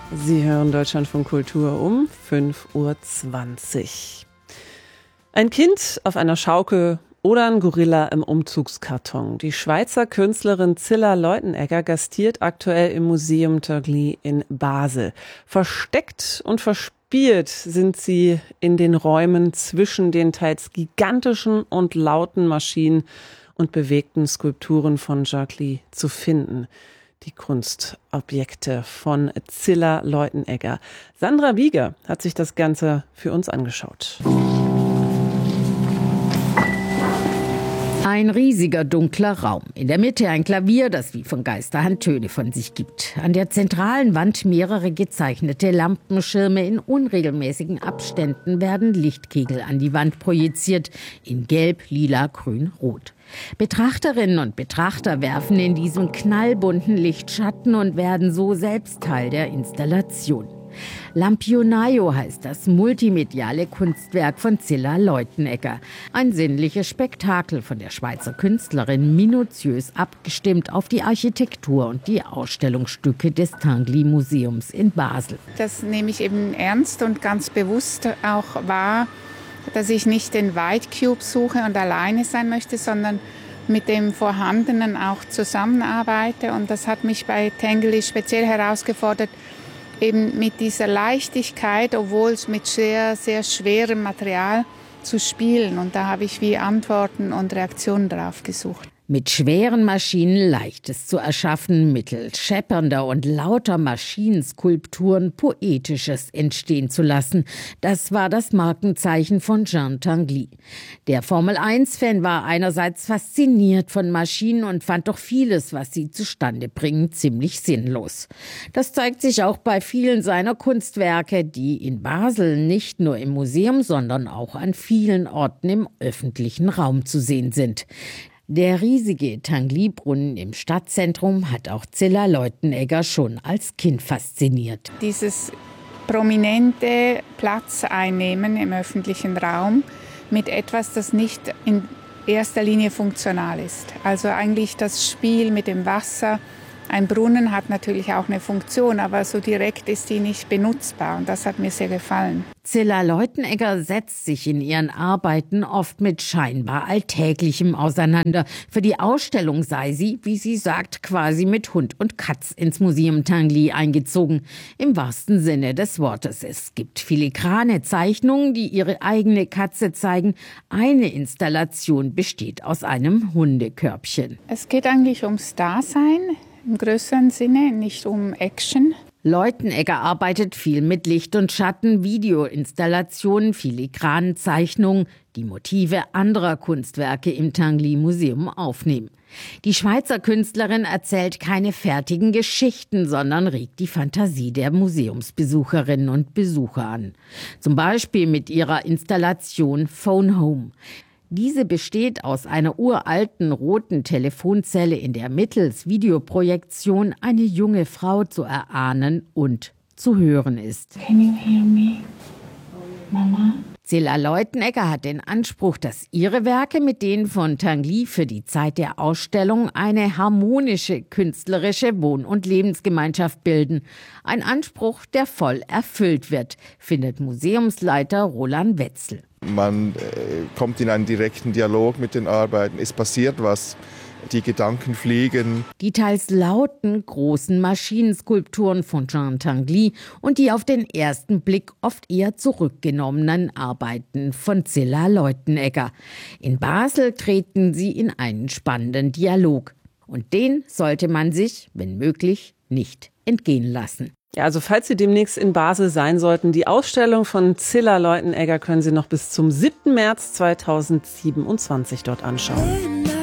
Sie hören Deutschlandfunk Kultur um 5:20 Uhr. Ein Kind auf einer Schaukel oder ein Gorilla im Umzugskarton. Die Schweizer Künstlerin Zilla Leutenegger gastiert aktuell im Museum Tinguely in Basel. Versteckt und verspielt sind sie in den Räumen zwischen den teils gigantischen und lauten Maschinen und bewegten Skulpturen von Tinguely zu finden. Die Kunstobjekte von Zilla Leutenegger. Sandra Bieger hat sich das Ganze für uns angeschaut. Ein riesiger dunkler Raum. In der Mitte ein Klavier, das wie von Geisterhand Töne von sich gibt. An der zentralen Wand mehrere gezeichnete Lampenschirme. In unregelmäßigen Abständen werden Lichtkegel an die Wand projiziert. In Gelb, Lila, Grün, Rot. Betrachterinnen und Betrachter werfen in diesem knallbunten Licht Schatten und werden so selbst Teil der Installation. Lampionaio heißt das multimediale Kunstwerk von Zilla Leutenegger. Ein sinnliches Spektakel von der Schweizer Künstlerin, minutiös abgestimmt auf die Architektur und die Ausstellungsstücke des Tinguely Museums in Basel. Das nehme ich eben ernst und ganz bewusst auch wahr, dass ich nicht den White Cube suche und alleine sein möchte, sondern mit dem Vorhandenen auch zusammenarbeite. Und das hat mich bei Tinguely speziell herausgefordert, eben mit dieser Leichtigkeit, obwohl es mit sehr, sehr schwerem Material zu spielen. Und da habe ich wie Antworten und Reaktionen drauf gesucht. Mit schweren Maschinen Leichtes zu erschaffen, mittels scheppernder und lauter Maschinenskulpturen Poetisches entstehen zu lassen. Das war das Markenzeichen von Jean Tinguely. Der Formel-1-Fan war einerseits fasziniert von Maschinen und fand doch vieles, was sie zustande bringen, ziemlich sinnlos. Das zeigt sich auch bei vielen seiner Kunstwerke, die in Basel nicht nur im Museum, sondern auch an vielen Orten im öffentlichen Raum zu sehen sind. Der riesige Tinguely-Brunnen im Stadtzentrum hat auch Zilla Leutenegger schon als Kind fasziniert. Dieses prominente Platz einnehmen im öffentlichen Raum mit etwas, das nicht in erster Linie funktional ist. Also eigentlich das Spiel mit dem Wasser. Ein Brunnen hat natürlich auch eine Funktion, aber so direkt ist die nicht benutzbar und das hat mir sehr gefallen. Zilla Leutenegger setzt sich in ihren Arbeiten oft mit scheinbar Alltäglichem auseinander. Für die Ausstellung sei sie, wie sie sagt, quasi mit Hund und Katz ins Museum Tinguely eingezogen. Im wahrsten Sinne des Wortes. Es gibt filigrane Zeichnungen, die ihre eigene Katze zeigen. Eine Installation besteht aus einem Hundekörbchen. Es geht eigentlich ums Dasein. Im größeren Sinne, nicht um Action. Leutenegger arbeitet viel mit Licht und Schatten, Videoinstallationen, filigranen Zeichnungen, die Motive anderer Kunstwerke im Tinguely Museum aufnehmen. Die Schweizer Künstlerin erzählt keine fertigen Geschichten, sondern regt die Fantasie der Museumsbesucherinnen und Besucher an. Zum Beispiel mit ihrer Installation Phone Home. Diese besteht aus einer uralten roten Telefonzelle, in der mittels Videoprojektion eine junge Frau zu erahnen und zu hören ist. Can you hear me, Mama? Zilla Leutenegger hat den Anspruch, dass ihre Werke mit denen von Tinguely für die Zeit der Ausstellung eine harmonische künstlerische Wohn- und Lebensgemeinschaft bilden. Ein Anspruch, der voll erfüllt wird, findet Museumsleiter Roland Wetzel. Man kommt in einen direkten Dialog mit den Arbeiten, es passiert was, die Gedanken fliegen. Die teils lauten, großen Maschinenskulpturen von Jean Tinguely und die auf den ersten Blick oft eher zurückgenommenen Arbeiten von Zilla Leutenegger. In Basel treten sie in einen spannenden Dialog. Und den sollte man sich, wenn möglich, nicht entgehen lassen. Ja, also falls Sie demnächst in Basel sein sollten, die Ausstellung von Zilla Leutenegger können Sie noch bis zum 7. März 2027 dort anschauen.